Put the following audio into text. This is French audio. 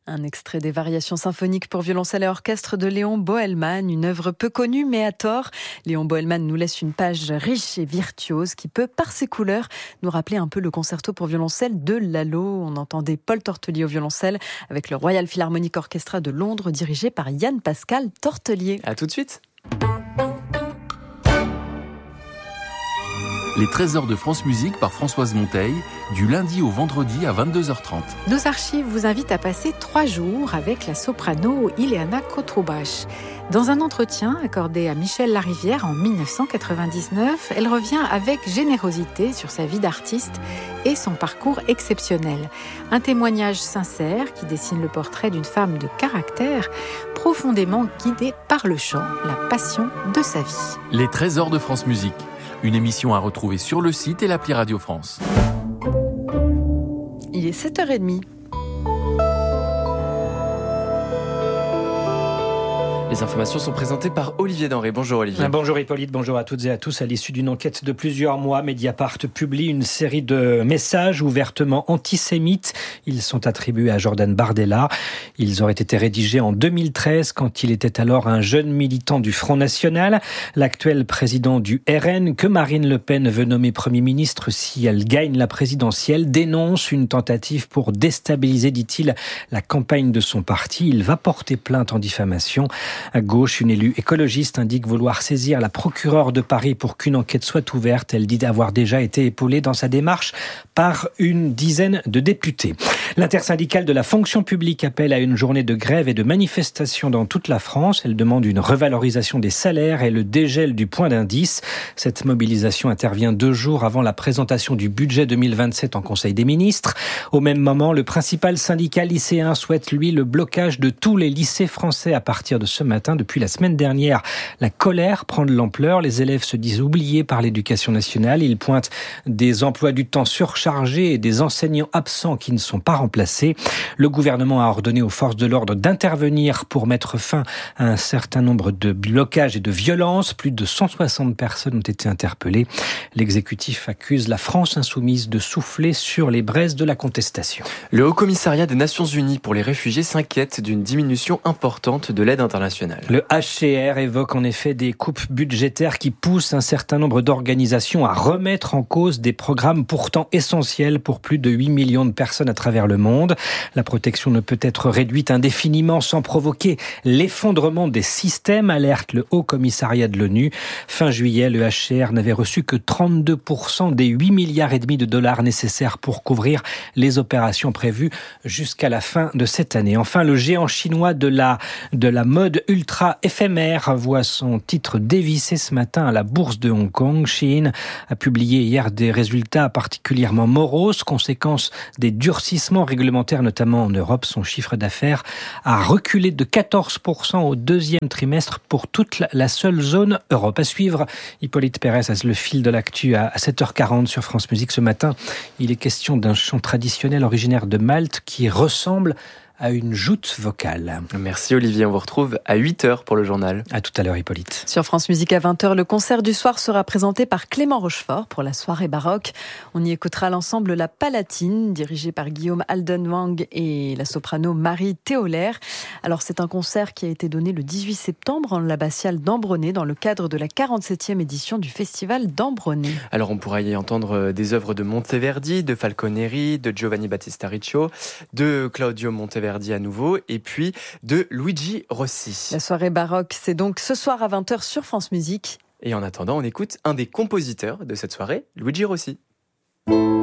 Un extrait des variations symphoniques pour violoncelle et orchestre de Léon Boëlmann, une œuvre peu connue mais à tort. Léon Boëlmann nous laisse une page riche et virtuose qui peut, par ses couleurs, nous rappeler un peu le concerto pour violoncelle de Lalo. On entendait Paul Tortelier au violoncelle avec le Royal Philharmonic Orchestra de Londres dirigé par Yann-Pascal Tortelier. À tout de suite. Les trésors de France Musique par Françoise Monteil, du lundi au vendredi à 22h30. Nos archives vous invitent à passer 3 jours avec la soprano Ileana Kotrubach. Dans un entretien accordé à Michel Larivière en 1999, elle revient avec générosité sur sa vie d'artiste et son parcours exceptionnel. Un témoignage sincère qui dessine le portrait d'une femme de caractère profondément guidée par le chant, la passion de sa vie. Les trésors de France Musique. Une émission à retrouver sur le site et l'appli Radio France. Il est 7h30. Les informations sont présentées par Olivier Denré. Bonjour Olivier. Bonjour Hippolyte, bonjour à toutes et à tous. À l'issue d'une enquête de plusieurs mois, Mediapart publie une série de messages ouvertement antisémites. Ils sont attribués à Jordan Bardella. Ils auraient été rédigés en 2013 quand il était alors un jeune militant du Front National. L'actuel président du RN, que Marine Le Pen veut nommer Premier ministre si elle gagne la présidentielle, dénonce une tentative pour déstabiliser, dit-il, la campagne de son parti. Il va porter plainte en diffamation. À gauche, une élue écologiste indique vouloir saisir la procureure de Paris pour qu'une enquête soit ouverte. Elle dit avoir déjà été épaulée dans sa démarche par une dizaine de députés. L'intersyndicale de la fonction publique appelle à une journée de grève et de manifestation dans toute la France. Elle demande une revalorisation des salaires et le dégel du point d'indice. Cette mobilisation intervient 2 jours avant la présentation du budget 2027 en Conseil des ministres. Au même moment, le principal syndicat lycéen souhaite, lui, le blocage de tous les lycées français à partir de ce matin. Depuis la semaine dernière, la colère prend de l'ampleur. Les élèves se disent oubliés par l'éducation nationale. Ils pointent des emplois du temps surchargés et des enseignants absents qui ne sont pas remplacés. Le gouvernement a ordonné aux forces de l'ordre d'intervenir pour mettre fin à un certain nombre de blocages et de violences. Plus de 160 personnes ont été interpellées. L'exécutif accuse la France insoumise de souffler sur les braises de la contestation. Le Haut-Commissariat des Nations Unies pour les réfugiés s'inquiète d'une diminution importante de l'aide internationale. Le HCR évoque en effet des coupes budgétaires qui poussent un certain nombre d'organisations à remettre en cause des programmes pourtant essentiels pour plus de 8 millions de personnes à travers le monde. La protection ne peut être réduite indéfiniment sans provoquer l'effondrement des systèmes, alerte le Haut-Commissariat de l'ONU. Fin juillet, le HCR n'avait reçu que 32% des 8,5 milliards de dollars nécessaires pour couvrir les opérations prévues jusqu'à la fin de cette année. Enfin, le géant chinois de la mode ultra éphémère voit son titre dévissé ce matin à la bourse de Hong Kong. Shein a publié hier des résultats particulièrement moroses, conséquence des durcissements réglementaires, notamment en Europe. Son chiffre d'affaires a reculé de 14% au 2e trimestre pour toute la seule zone Europe. À suivre, Hippolyte Pérez a le fil de l'actu à 7h40 sur France Musique. Ce matin, il est question d'un chant traditionnel originaire de Malte qui ressemble à une joute vocale. Merci Olivier, on vous retrouve à 8h pour le journal. À tout à l'heure Hippolyte. Sur France Musique à 20h, le concert du soir sera présenté par Clément Rochefort pour la soirée baroque. On y écoutera l'ensemble La Palatine, dirigé par Guillaume Aldenwang et la soprano Marie Théolaire. Alors c'est un concert qui a été donné le 18 septembre en l'abbatiale d'Ambronay dans le cadre de la 47e édition du festival d'Ambronay. Alors on pourra y entendre des œuvres de Monteverdi, de Falconeri, de Giovanni Battista Riccio, de Claudio Monteverdi à nouveau, et puis de Luigi Rossi. La soirée baroque, c'est donc ce soir à 20h sur France Musique. Et en attendant, on écoute un des compositeurs de cette soirée, Luigi Rossi.